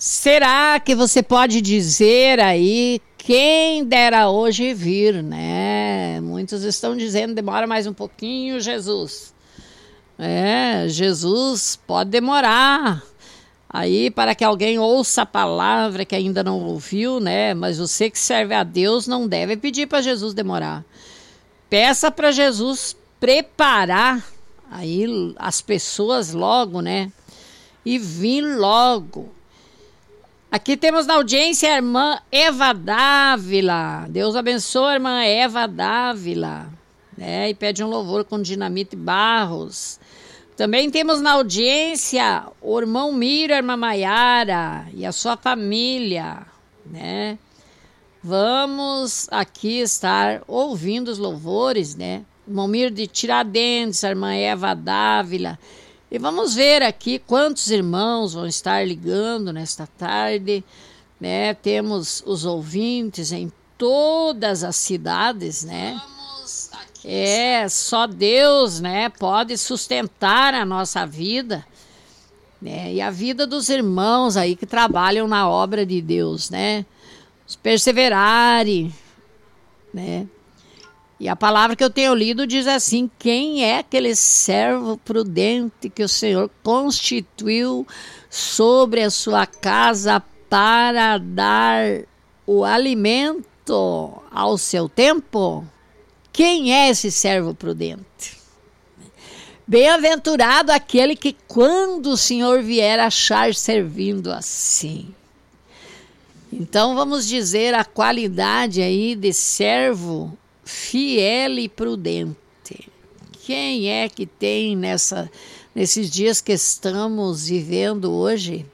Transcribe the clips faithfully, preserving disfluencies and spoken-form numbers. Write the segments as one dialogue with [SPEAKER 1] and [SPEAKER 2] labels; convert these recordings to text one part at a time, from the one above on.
[SPEAKER 1] Será que você pode dizer aí, quem dera hoje vir, né? Muitos estão dizendo, demora mais um pouquinho, Jesus. É, Jesus pode demorar aí para que alguém ouça a palavra que ainda não ouviu, né? Mas você que serve a Deus não deve pedir para Jesus demorar. Peça para Jesus preparar aí as pessoas logo, né? E vir logo. Aqui temos na audiência a irmã Eva Dávila. Deus abençoe a irmã Eva Dávila. Né? E pede um louvor com Dinamite Barros. Também temos na audiência o irmão Miro, a irmã Maiara e a sua família. Né? Vamos aqui estar ouvindo os louvores, né? O irmão Miro de Tiradentes, a irmã Eva Dávila. E vamos ver aqui quantos irmãos vão estar ligando nesta tarde, né? Temos os ouvintes em todas as cidades, né? Vamos aqui. É, só Deus, né, pode sustentar a nossa vida, né? E a vida dos irmãos aí que trabalham na obra de Deus, né? Os perseverarem, né? E a palavra que eu tenho lido diz assim: quem é aquele servo prudente que o Senhor constituiu sobre a sua casa para dar o alimento ao seu tempo? Quem é esse servo prudente? Bem-aventurado aquele que, quando o Senhor vier, achar servindo assim. Então vamos dizer a qualidade aí de servo fiel e prudente. Quem é que tem nessa, nesses dias que estamos vivendo hoje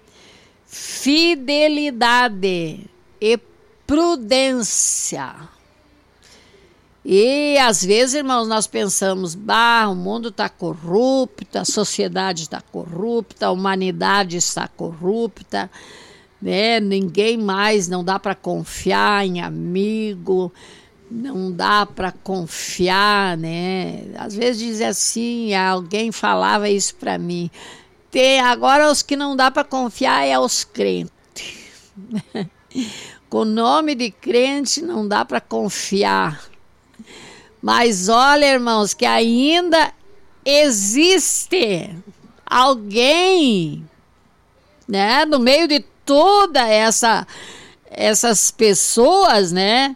[SPEAKER 1] fidelidade e prudência? E às vezes, irmãos, nós pensamos, bah, o mundo está corrupto, a sociedade está corrupta, a humanidade está corrupta, né? Ninguém mais, não dá para confiar em amigo, não dá para confiar, né? Às vezes diz assim, alguém falava isso para mim, tem, agora os que não dá para confiar é os crentes. Com o nome de crente não dá para confiar. Mas olha, irmãos, que ainda existe alguém, né, no meio de toda essa essas pessoas, né?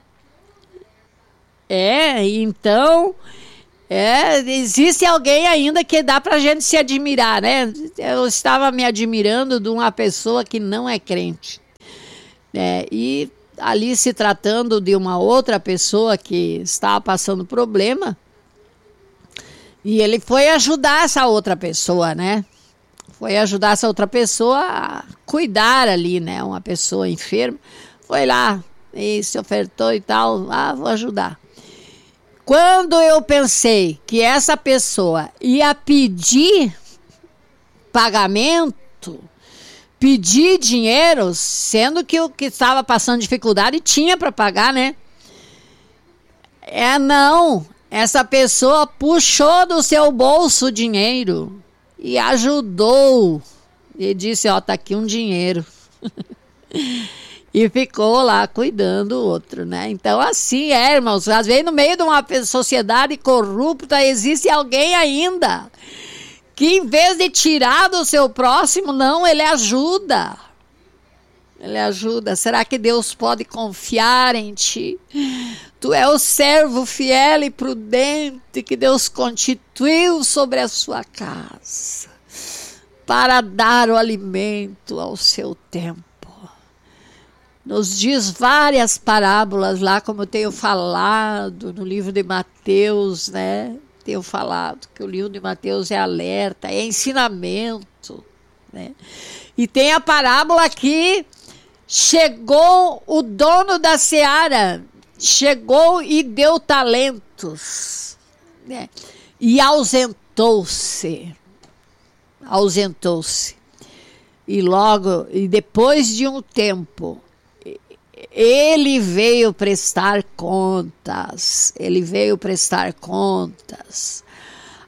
[SPEAKER 1] É, então, é, existe alguém ainda que dá pra gente se admirar, né? Eu estava me admirando de uma pessoa que não é crente, né? E ali se tratando de uma outra pessoa que estava passando problema, e ele foi ajudar essa outra pessoa, né? Foi ajudar essa outra pessoa a cuidar ali, né? Uma pessoa enferma, foi lá e se ofertou e tal, ah, vou ajudar. Quando eu pensei que essa pessoa ia pedir pagamento, pedir dinheiro, sendo que o que estava passando dificuldade tinha para pagar, né? É, não. Essa pessoa puxou do seu bolso o dinheiro e ajudou. E disse, ó, tá aqui um dinheiro. E ficou lá cuidando do outro, né? Então, assim é, irmãos. Às vezes, no meio de uma sociedade corrupta, existe alguém ainda que, em vez de tirar do seu próximo, não, ele ajuda. Ele ajuda. Será que Deus pode confiar em ti? Tu é o servo fiel e prudente que Deus constituiu sobre a sua casa para dar o alimento ao seu tempo. Nos diz várias parábolas lá, como eu tenho falado no livro de Mateus, né? Tenho falado que o livro de Mateus é alerta, é ensinamento, né? E tem a parábola que chegou o dono da seara, chegou e deu talentos, né? E ausentou-se, ausentou-se. E logo, e depois de um tempo, ele veio prestar contas, ele veio prestar contas.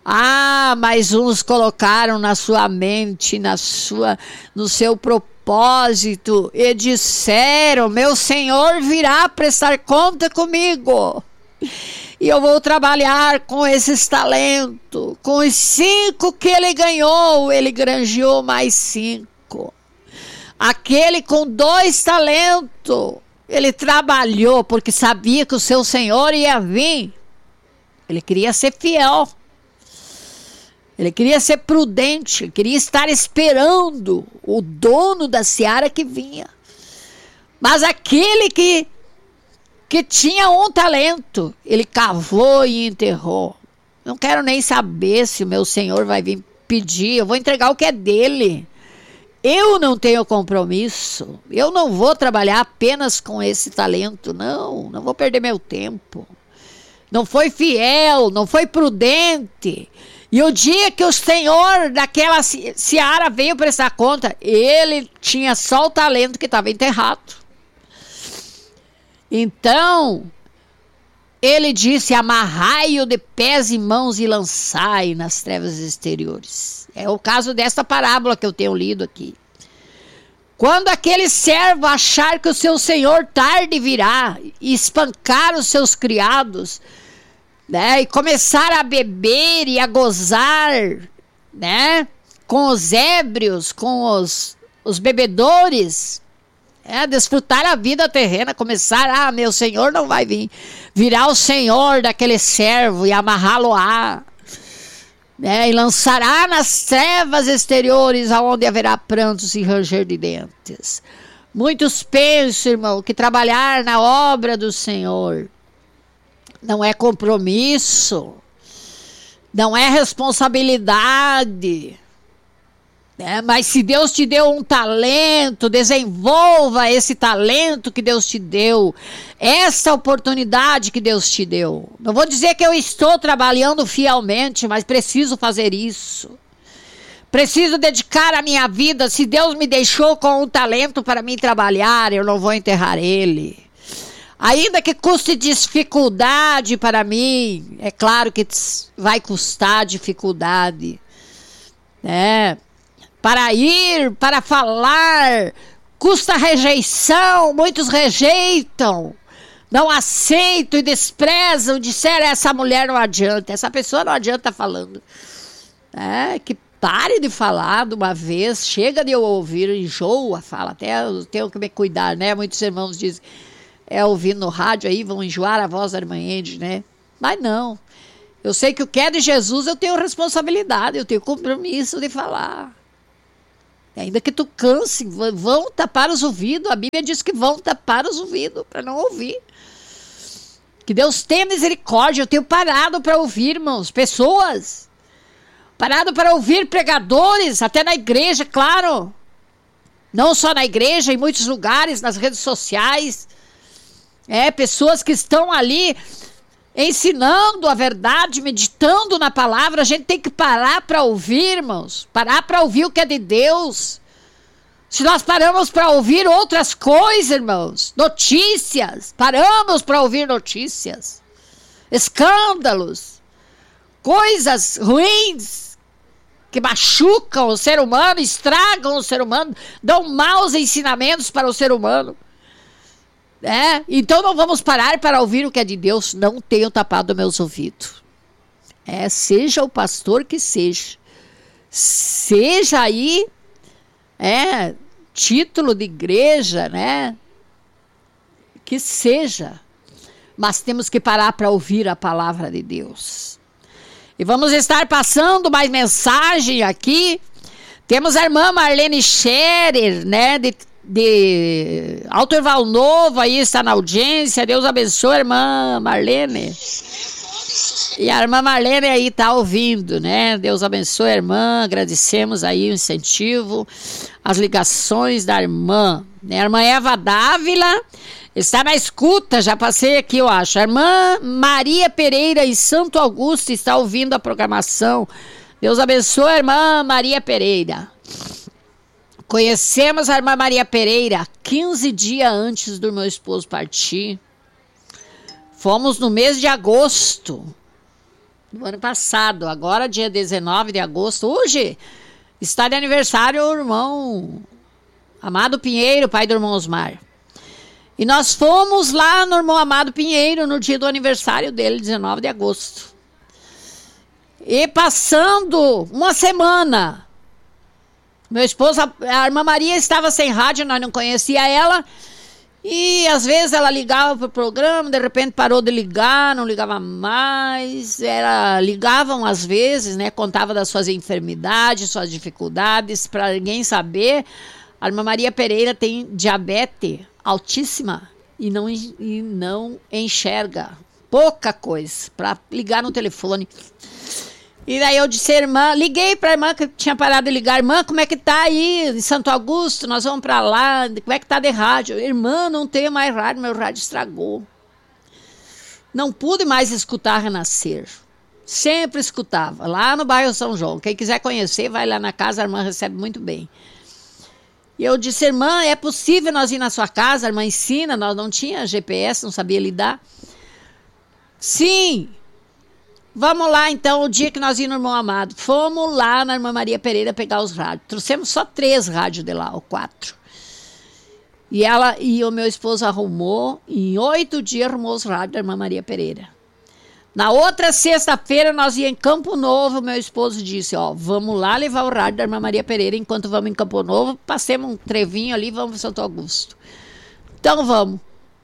[SPEAKER 1] Ah, mas uns colocaram na sua mente, na sua, no seu propósito e disseram: meu Senhor virá prestar conta comigo. E eu vou trabalhar com esses talentos. Com os cinco que ele ganhou, ele granjeou mais cinco. Aquele com dois talentos, ele trabalhou porque sabia que o seu Senhor ia vir. Ele queria ser fiel. Ele queria ser prudente. Ele queria estar esperando o dono da seara que vinha. Mas aquele que que tinha um talento, ele cavou e enterrou. Não quero nem saber se o meu Senhor vai vir pedir, eu vou entregar o que é dele. Eu não tenho compromisso, eu não vou trabalhar apenas com esse talento, não, não vou perder meu tempo. Não foi fiel, não foi prudente. E o dia que o Senhor daquela seara veio prestar conta, ele tinha só o talento que estava enterrado. Então, ele disse: amarrai-o de pés e mãos e lançai nas trevas exteriores. É o caso desta parábola que eu tenho lido aqui. Quando aquele servo achar que o seu senhor tarde virá e espancar os seus criados, né, e começar a beber e a gozar, né, com os ébrios, com os, os bebedores, é, desfrutar a vida terrena, começar, ah, meu senhor não vai vir, virá o senhor daquele servo e amarrá-lo-á, né, e lançará nas trevas exteriores, aonde haverá prantos e ranger de dentes. Muitos pensam, irmão, que trabalhar na obra do Senhor não é compromisso, não é responsabilidade. É, mas se Deus te deu um talento, desenvolva esse talento que Deus te deu, essa oportunidade que Deus te deu. Não vou dizer que eu estou trabalhando fielmente, mas preciso fazer isso. Preciso dedicar a minha vida. Se Deus me deixou com um talento para mim trabalhar, eu não vou enterrar ele. Ainda que custe dificuldade para mim, é claro que vai custar dificuldade, né? Para ir, para falar, custa rejeição, muitos rejeitam, não aceitam e desprezam, disseram: essa mulher não adianta, essa pessoa não adianta falando. É, que pare de falar de uma vez, chega de eu ouvir, enjoa, fala, até eu tenho que me cuidar, né? Muitos irmãos dizem, é ouvindo no rádio aí, vão enjoar a voz da irmã Ende, né? Mas não, eu sei que o que é de Jesus eu tenho responsabilidade, eu tenho compromisso de falar. Ainda que tu canse, vão tapar os ouvidos. A Bíblia diz que vão tapar os ouvidos para não ouvir. Que Deus tenha misericórdia. Eu tenho parado para ouvir, irmãos, pessoas. Parado para ouvir pregadores, até na igreja, claro. Não só na igreja, em muitos lugares, nas redes sociais. É, pessoas que estão ali ensinando a verdade, meditando na palavra. A gente tem que parar para ouvir, irmãos. Parar para ouvir o que é de Deus. Se nós paramos para ouvir outras coisas, irmãos, notícias, paramos para ouvir notícias, escândalos, coisas ruins que machucam o ser humano, estragam o ser humano, dão maus ensinamentos para o ser humano. É, então não vamos parar para ouvir o que é de Deus. Não tenho tapado meus ouvidos. É, seja o pastor que seja, seja aí, é, título de igreja, né? Que seja, mas temos que parar para ouvir a palavra de Deus. E vamos estar passando mais mensagem aqui. Temos a irmã Marlene Scherer, né? De de Alto Erval Novo, aí está na audiência. Deus abençoe a irmã Marlene. E a irmã Marlene aí está ouvindo, né? Deus abençoe a irmã. Agradecemos aí o incentivo, as ligações da irmã, né? A irmã Eva Dávila está na escuta, já passei aqui, eu acho. A irmã Maria Pereira em Santo Augusto está ouvindo a programação. Deus abençoe a irmã Maria Pereira. Conhecemos a irmã Maria Pereira quinze dias antes do meu esposo partir. Fomos no mês de agosto, do ano passado. Agora, dia dezenove de agosto, hoje está de aniversário o irmão Amado Pinheiro, pai do irmão Osmar. E nós fomos lá no irmão Amado Pinheiro no dia do aniversário dele, dezenove de agosto. E passando uma semana, meu esposo, a irmã Maria estava sem rádio, nós não conhecia ela. E às vezes ela ligava para o programa, de repente parou de ligar, não ligava mais. Era, ligavam às vezes, né? Contava das suas enfermidades, suas dificuldades, para ninguém saber. A irmã Maria Pereira tem diabetes altíssima e não, e não enxerga. Pouca coisa para ligar no telefone. E daí eu disse, irmã, liguei para a irmã que tinha parado de ligar. Irmã, como é que tá aí em Santo Augusto? Nós vamos para lá. Como é que tá de rádio? Irmã, não tenho mais rádio, meu rádio estragou. Não pude mais escutar Renascer. Sempre escutava, lá no bairro São João. Quem quiser conhecer, vai lá na casa, a irmã recebe muito bem. E eu disse, irmã, é possível nós ir na sua casa? A irmã ensina, nós não tinha G P S, não sabia lidar. Sim. Vamos lá, então, o dia que nós íamos no irmão Amado. Fomos lá na irmã Maria Pereira pegar os rádios. Trouxemos só três rádios de lá, ou quatro. E ela e o meu esposo arrumou, em oito dias arrumou os rádios da irmã Maria Pereira. Na outra sexta-feira, nós íamos em Campo Novo, meu esposo disse, ó, vamos lá levar o rádio da irmã Maria Pereira, enquanto vamos em Campo Novo, passemos um trevinho ali, vamos para Santo Augusto. Então, vamos.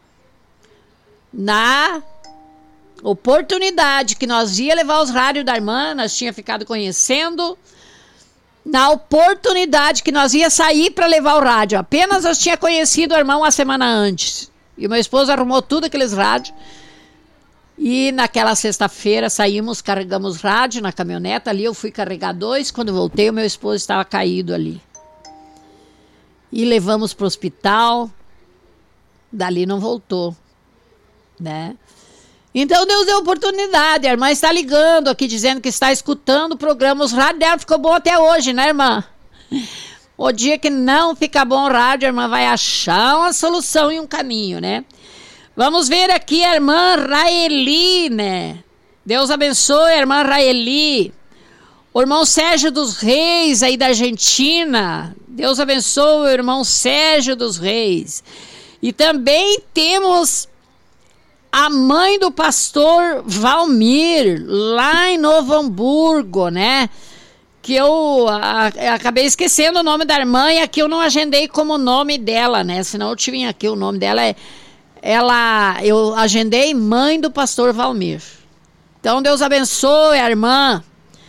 [SPEAKER 1] Na oportunidade que nós ia levar os rádios da irmã, nós tinha ficado conhecendo, na oportunidade que nós ia sair para levar o rádio, apenas eu tinha conhecido o irmão uma semana antes, e o meu esposo arrumou tudo aqueles rádios, e naquela sexta-feira saímos, carregamos rádio na caminhoneta ali, eu fui carregar dois, quando voltei o meu esposo estava caído ali, e levamos para o hospital, dali não voltou, né? Então Deus deu oportunidade, a irmã está ligando aqui, dizendo que está escutando o programa, os rádios dela ficou bom até hoje, né, irmã? O dia que não fica bom o rádio, a irmã vai achar uma solução e um caminho, né? Vamos ver aqui a irmã Raeli, né? Deus abençoe a irmã Raeli. O irmão Sérgio dos Reis, aí da Argentina. Deus abençoe o irmão Sérgio dos Reis. E também temos a mãe do pastor Valmir, lá em Novo Hamburgo, né? Que eu a, acabei esquecendo o nome da irmã e aqui eu não agendei como nome dela, né? Senão eu tinha aqui o nome dela. É, ela, eu agendei mãe do pastor Valmir. Então Deus abençoe a irmã.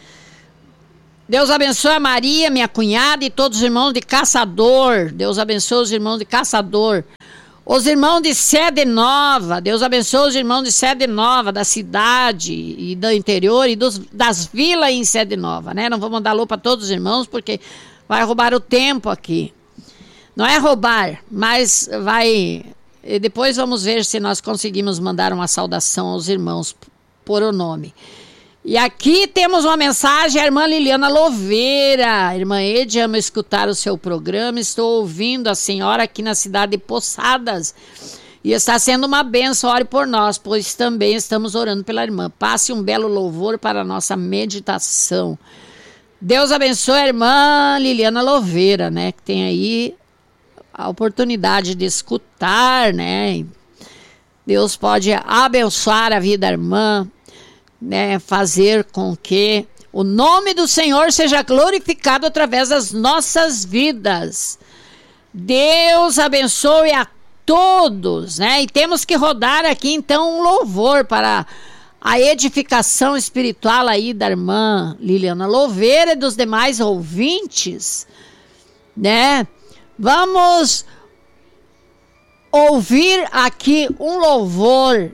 [SPEAKER 1] Deus abençoe a Maria, minha cunhada, e todos os irmãos de Caçador. Deus abençoe os irmãos de Caçador. Os irmãos de Sede Nova, Deus abençoe os irmãos de Sede Nova, da cidade e do interior e dos, das vilas em Sede Nova, né? Não vou mandar alô para todos os irmãos, porque vai roubar o tempo aqui. Não é roubar, mas vai... E depois vamos ver se nós conseguimos mandar uma saudação aos irmãos por o nome. E aqui temos uma mensagem, a irmã Liliana Louveira. Irmã Ede, amo escutar o seu programa. Estou ouvindo a senhora aqui na cidade de Poçadas. E está sendo uma bênção, ore por nós, pois também estamos orando pela irmã. Passe um belo louvor para a nossa meditação. Deus abençoe a irmã Liliana Louveira, né? Que tem aí a oportunidade de escutar, né? Deus pode abençoar a vida da irmã, né, fazer com que o nome do Senhor seja glorificado através das nossas vidas. Deus abençoe a todos, né? E temos que rodar aqui então um louvor para a edificação espiritual aí da irmã Liliana Louveira e dos demais ouvintes, né? Vamos ouvir aqui um louvor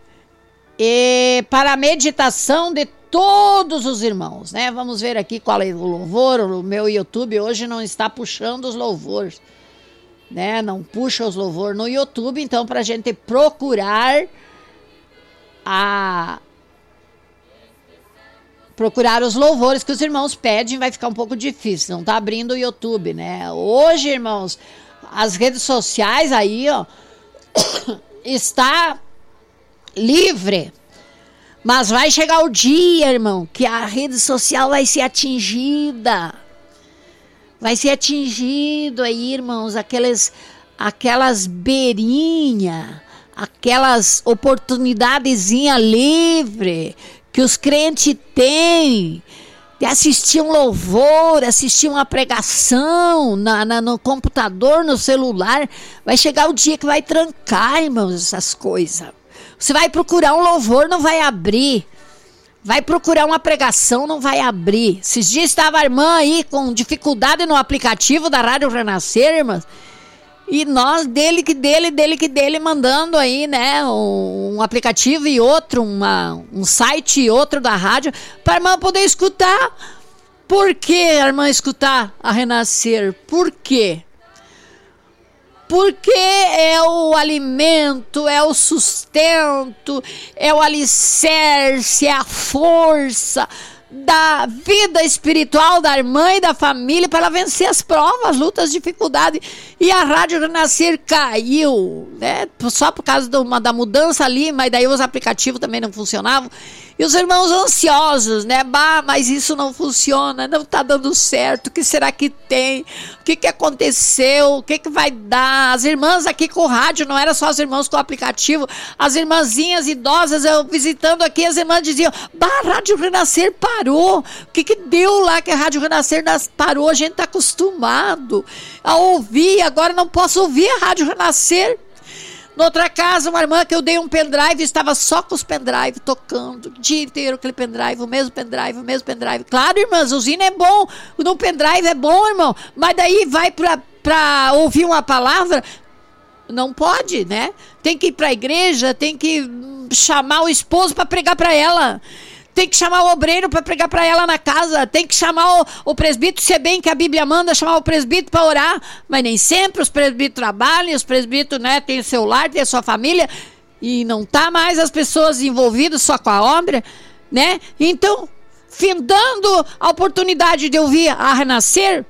[SPEAKER 1] e para a meditação de todos os irmãos, né? Vamos ver aqui qual é o louvor. O meu YouTube hoje não está puxando os louvores, né? Não puxa os louvores no YouTube, então para a gente procurar a procurar os louvores que os irmãos pedem vai ficar um pouco difícil, não tá abrindo o YouTube, né? Hoje, irmãos, as redes sociais aí, ó, está livre Mas vai chegar o dia, irmão, que a rede social vai ser atingida. Vai ser atingido aí, irmãos, aquelas, aquelas beirinhas, aquelas oportunidadezinha livre que os crentes têm de assistir um louvor, assistir uma pregação na, na, no computador, no celular. Vai chegar o dia que vai trancar, irmãos, essas coisas. Você vai procurar um louvor, não vai abrir. Vai procurar uma pregação, não vai abrir. Esses dias estava a irmã aí com dificuldade no aplicativo da Rádio Renascer, irmãs. E nós, dele que dele, dele que dele, mandando aí, né, um, um aplicativo e outro, uma, um site e outro da rádio, para a irmã poder escutar. Por que a irmã escutar a Renascer? Por quê? Porque é o alimento, é o sustento, é o alicerce, é a força da vida espiritual da irmã e da família para ela vencer as provas, lutas, dificuldades. E a Rádio Renascer caiu, né? Só por causa do, uma, da mudança ali, mas daí os aplicativos também não funcionavam. E os irmãos ansiosos, né? Bah, mas isso não funciona, não tá dando certo. O que será que tem? O que que aconteceu? O que que vai dar? As irmãs aqui com o rádio, não era só as irmãs com o aplicativo, as irmãzinhas idosas, eu visitando aqui, as irmãs diziam, bah, a Rádio Renascer parou. O que que deu lá que a Rádio Renascer parou? A gente tá acostumado a ouvir, agora não posso ouvir a Rádio Renascer. Noutra casa, uma irmã que eu dei um pendrive, estava só com os pendrive tocando o dia inteiro, aquele pendrive, o mesmo pendrive, o mesmo pendrive. Claro, irmãs, o Zina é bom, no pendrive é bom, irmão, mas daí vai pra, pra ouvir uma palavra, não pode, né? Tem que ir pra igreja, tem que chamar o esposo para pregar para ela. Tem que chamar o obreiro para pregar para ela na casa. Tem que chamar o, o presbítero, se é bem que a Bíblia manda chamar o presbítero para orar. Mas nem sempre os presbíteros trabalham, os presbíteros, né, têm o seu lar, têm a sua família. E não tá mais as pessoas envolvidas só com a obra, né? Então, findando a oportunidade de ouvir a Renascer,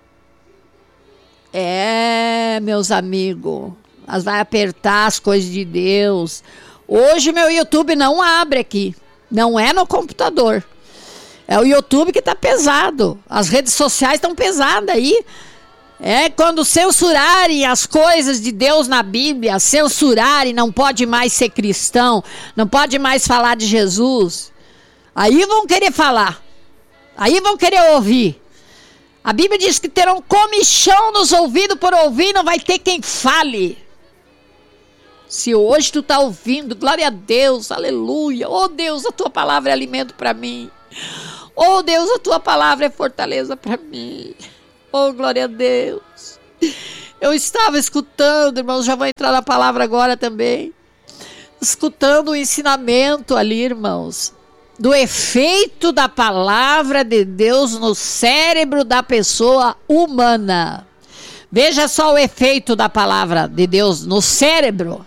[SPEAKER 1] é, meus amigos, as vai apertar as coisas de Deus. Hoje meu YouTube não abre aqui. Não é no computador. É o YouTube que está pesado. As redes sociais estão pesadas aí. É quando censurarem as coisas de Deus na Bíblia, censurarem, não pode mais ser cristão, não pode mais falar de Jesus. Aí vão querer falar. Aí vão querer ouvir. A Bíblia diz que terão comichão nos ouvidos por ouvir, não vai ter quem fale. Se hoje tu tá ouvindo, glória a Deus, aleluia. Oh Deus, a tua palavra é alimento para mim. Oh Deus, a tua palavra é fortaleza para mim. Oh, glória a Deus. Eu estava escutando, irmãos, já vou entrar na palavra agora também. Escutando o ensinamento ali, irmãos, do efeito da palavra de Deus no cérebro da pessoa humana. Veja só o efeito da palavra de Deus no cérebro.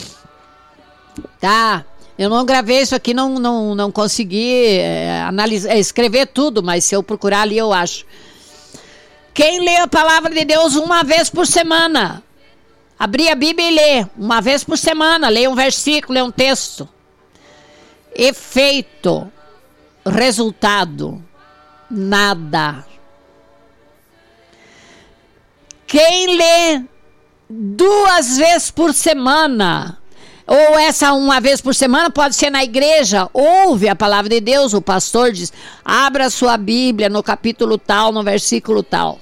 [SPEAKER 1] Tá, eu não gravei isso aqui, não, não, não consegui é, analisar, é, escrever tudo, mas se eu procurar ali eu acho. Quem lê a palavra de Deus uma vez por semana, abrir a Bíblia e ler, uma vez por semana, lê um versículo, lê um texto. Efeito, resultado, nada. Quem lê duas vezes por semana, ou essa uma vez por semana, pode ser na igreja, ouve a palavra de Deus, o pastor diz, abra sua Bíblia no capítulo tal, no versículo tal.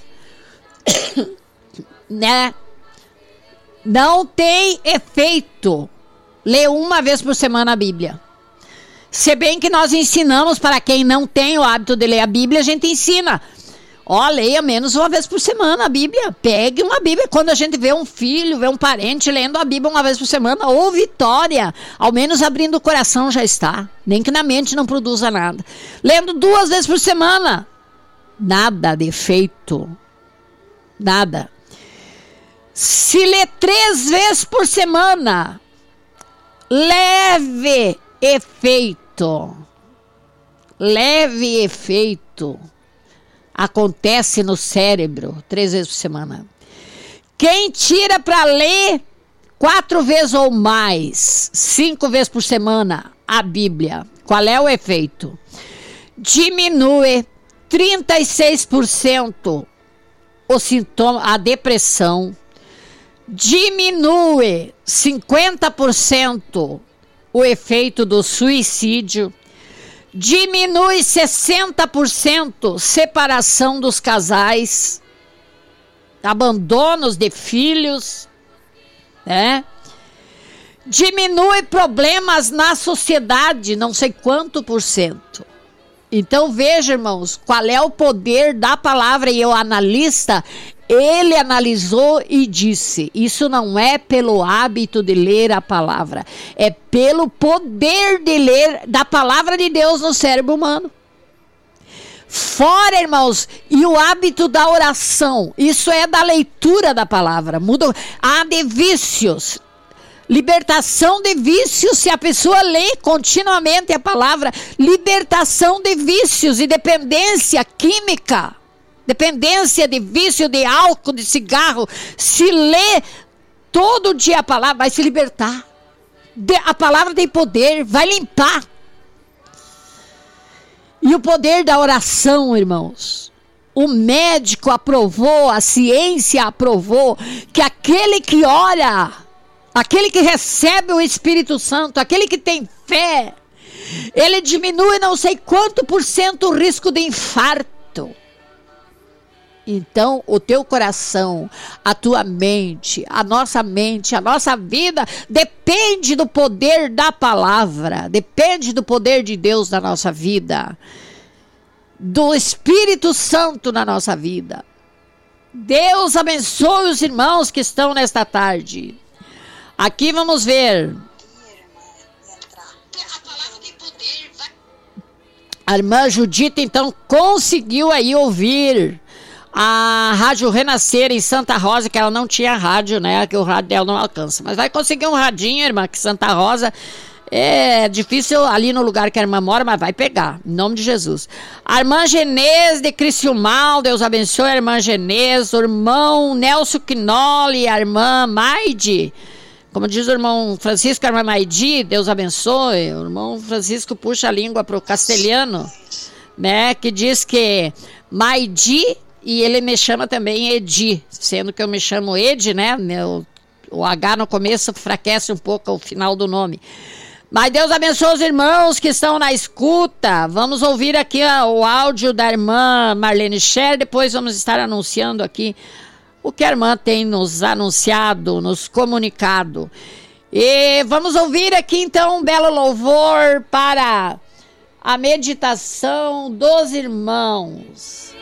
[SPEAKER 1] Né? Não tem efeito ler uma vez por semana a Bíblia. Se bem que nós ensinamos para quem não tem o hábito de ler a Bíblia, a gente ensina. Ó, leia menos uma vez por semana a Bíblia. Pegue uma Bíblia. Quando a gente vê um filho, vê um parente lendo a Bíblia uma vez por semana, ou vitória. Ao menos abrindo o coração já está. Nem que na mente não produza nada. Lendo duas vezes por semana. Nada de efeito. Nada. Se lê três vezes por semana, leve efeito. Leve efeito. Acontece no cérebro, três vezes por semana. Quem tira para ler quatro vezes ou mais, cinco vezes por semana, a Bíblia, Qual é o efeito? Diminui trinta e seis por cento o sintoma, a depressão, diminui cinquenta por cento o efeito do suicídio, diminui sessenta por cento separação dos casais, abandonos de filhos, né? Diminui problemas na sociedade, não sei quanto por cento. Então veja, irmãos, qual é o poder da palavra. E o analista, ele analisou e disse, isso não é pelo hábito de ler a palavra, é pelo poder de ler da palavra de Deus no cérebro humano. Fora, irmãos, e o hábito da oração, isso é da leitura da palavra. Muda, há de vícios, libertação de vícios, se a pessoa lê continuamente a palavra, libertação de vícios e dependência química, dependência de vício de álcool, de cigarro, se lê todo dia a palavra, vai se libertar. De, a palavra tem poder, vai limpar. E o poder da oração, irmãos, o médico aprovou, a ciência aprovou, que aquele que ora, aquele que recebe o Espírito Santo, aquele que tem fé, ele diminui não sei quanto por cento o risco de infarto. Então, o teu coração, a tua mente, a nossa mente, a nossa vida, depende do poder da palavra, depende do poder de Deus na nossa vida, do Espírito Santo na nossa vida. Deus abençoe os irmãos que estão nesta tarde. Aqui vamos ver. A irmã Judita, então, conseguiu aí ouvir a Rádio Renascer em Santa Rosa, que ela não tinha rádio, né? Que o rádio dela não alcança. Mas vai conseguir um radinho, irmã, que Santa Rosa é difícil ali no lugar que a irmã mora, mas vai pegar, em nome de Jesus. A irmã Genês de Criciúmal, Deus abençoe a irmã Genês, o irmão Nelson Quinoli, a irmã Maide, como diz o irmão Francisco, a irmã Maidi, Deus abençoe. O irmão Francisco puxa a língua para o castelhano, né? Que diz que Maidi, e ele me chama também Edi, sendo que eu me chamo Edi, né? Meu, o H no começo enfraquece um pouco o final do nome. Mas Deus abençoe os irmãos que estão na escuta. Vamos ouvir aqui ó, o áudio da irmã Marlene Scher, depois vamos estar anunciando aqui o que a irmã tem nos anunciado, nos comunicado. E vamos ouvir aqui então um belo louvor para a meditação dos irmãos.